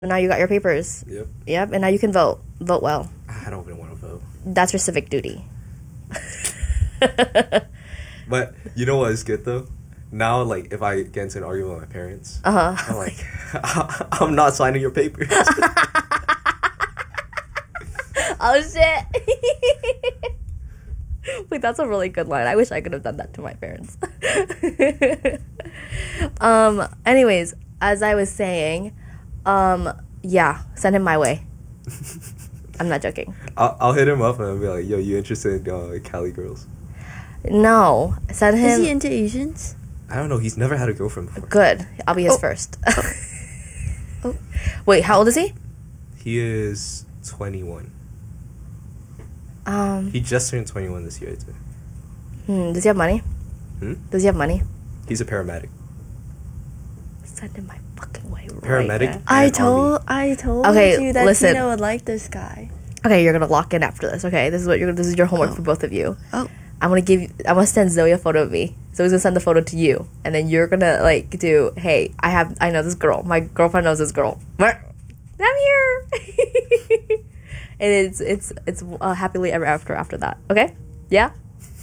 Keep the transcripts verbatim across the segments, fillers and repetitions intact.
Now you got your papers. Yep. Yep, and now you can vote. Vote well. I don't even want to vote. That's your civic duty. But you know what is good though? Now, like, if I get into an argument with my parents, uh-huh. I'm like, I'm not signing your papers. Oh shit! Wait, that's a really good line. I wish I could have done that to my parents. um. Anyways, as I was saying, um, yeah, send him my way. I'm not joking. I'll, I'll hit him up and I'll be like, yo, you interested in uh, Cali girls? No, send him. Is he into Asians? I don't know. He's never had a girlfriend before. Good. I'll be his Oh. first. Oh. Wait, how old is he? He is twenty-one. Um. He just turned twenty-one this year, too. Hmm, does he have money? Hmm? Does he have money? He's a paramedic. Send him my fucking way. Paramedic? Right now. I And told I told Okay, you that listen. Tina would like this guy. Okay, you're gonna lock in after this. Okay, this is what you're. This is your homework Oh. for both of you. Oh. I'm gonna give. You, I'm gonna send Zoe a photo of me. Zoe's gonna send the photo to you, and then you're gonna like do. Hey, I have. I know this girl. My girlfriend knows this girl. I'm here. And it's it's it's uh, happily ever after after that. Okay. Yeah.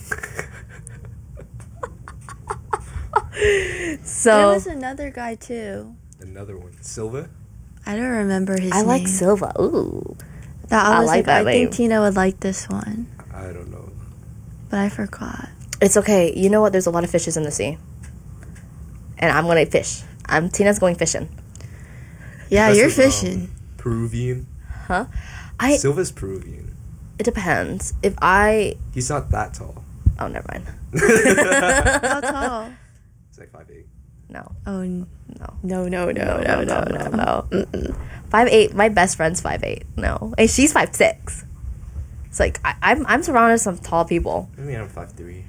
So There was another guy too. Another one. Silva? I don't remember his I name. like Silva. Ooh. That I I was like like, that I name. think Tina would like this one, I don't know. but I forgot. It's okay. You know what? There's a lot of fishes in the sea, and I'm gonna fish. I'm Tina's going fishing. Yeah, That's you're with, fishing. Um, Peruvian. Huh? I. Silva's Peruvian. It depends. If I. He's not that tall. Oh, never mind. How tall? He's like five eight. No. Oh n- No. no no no no no no. no. Mm-mm. Five eight. My best friend's five eight. No, and she's five six. It's like I, I'm. I'm surrounded with some tall people. I mean, I'm five three.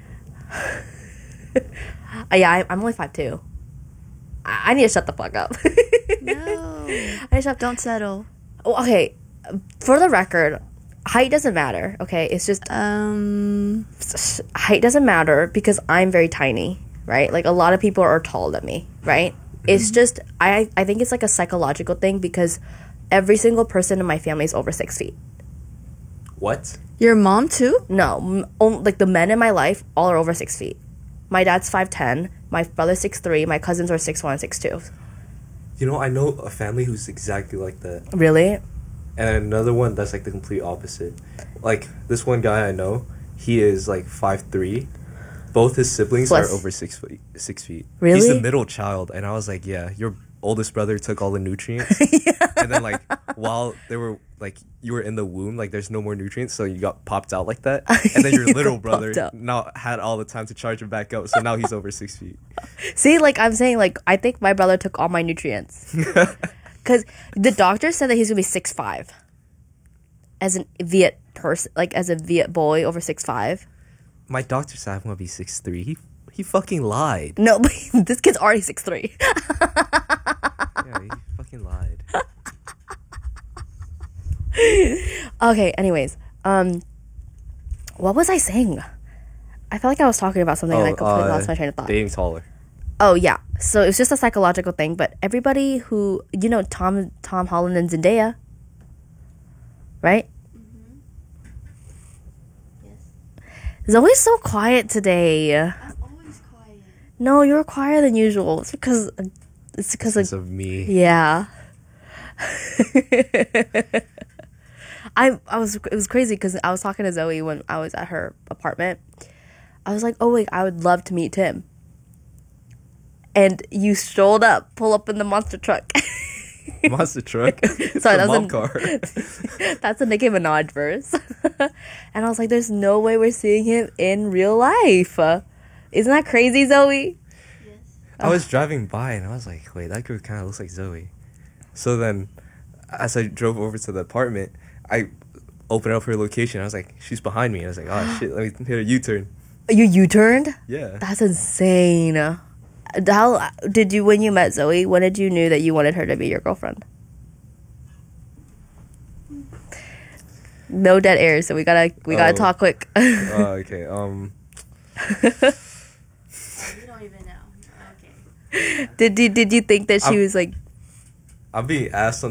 Uh, yeah, I, I'm only five two. I, I need to shut the fuck up. No. I need to shut. Don't settle. Oh, okay. For the record, height doesn't matter. Okay, it's just Um. height doesn't matter because I'm very tiny, right? Like a lot of people are taller than me, right? It's just I I think it's like a psychological thing because every single person in my family is over six feet. What? Your mom too? No, m- on- like the men in my life all are over six feet. My dad's five ten. My brother's six three. My cousins are six one, six two. You know, I know a family who's exactly like that. Really? And another one that's like the complete opposite. Like, this one guy I know, he is like five three. Both his siblings Plus- are over six feet. Six feet. Really? He's the middle child, and I was like, yeah, your oldest brother took all the nutrients. And then like while they were like you were in the womb, like there's no more nutrients, so you got popped out like that. And then your You little got brother popped out. now had all the time to charge him back up, so now he's over six feet. See, like I'm saying, like I think my brother took all my nutrients because the doctor said that he's gonna be six five as an Viet person, like as a Viet boy over six five. My doctor said I'm gonna be six three. He he fucking lied. No, but this kid's already six three. Yeah, he fucking lied. Okay. Anyways, um, what was I saying? I felt like I was talking about something and I completely uh, lost my train of thought. Dating taller. Oh yeah, so it's just a psychological thing. But everybody who you know, Tom Tom Holland and Zendaya, right? Zoe's so quiet today. I'm always quiet. No, you're quieter than usual. It's because it's because Because like of me. yeah. I I was it was crazy because I was talking to Zoe when I was at her apartment. I was like, oh wait, I would love to meet Tim. And you strolled up, pull up in the monster truck. Monster truck. It's Sorry, a that was mom a- car. That's a Nicki Minaj verse. And I was like, there's no way we're seeing him in real life. Isn't that crazy, Zoe? I was driving by and I was like, wait, that girl kind of looks like Zoe. So then, as I drove over to the apartment, I opened up her location. I was like, she's behind me. I was like, oh shit, let me hit a U-turn. You U-turned? Yeah. That's insane. How did you, when you met Zoe, when did you knew that you wanted her to be your girlfriend? No dead air, so we gotta we gotta Oh. talk quick. Oh, okay. Um. You don't even know. Okay. Did you did you think that she I'm- was like I'm being asked on